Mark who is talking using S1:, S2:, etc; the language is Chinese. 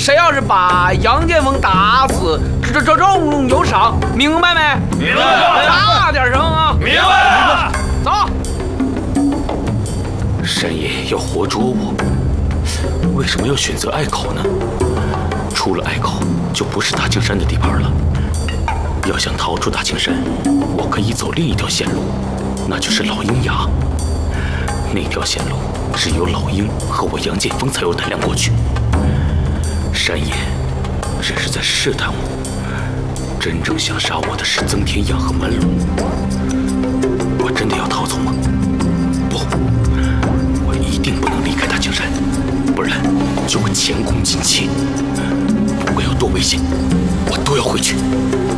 S1: 谁要是把杨建锋打死，这重用有赏，明白没？
S2: 明白了。
S1: 大点声啊！
S2: 明白了。
S1: 走。
S3: 山爷要活捉我，为什么要选择隘口呢？出了隘口，就不是大青山的地盘了。要想逃出大青山，我可以走另一条线路，那就是老鹰崖。那条线路只有老鹰和我杨建锋才有胆量过去。山爷这是在试探我，真正想杀我的是曾天养和满鲁。我真的要逃走吗？不，我一定不能离开大青山，不然就会前功尽弃。不管有多危险，我都要回去。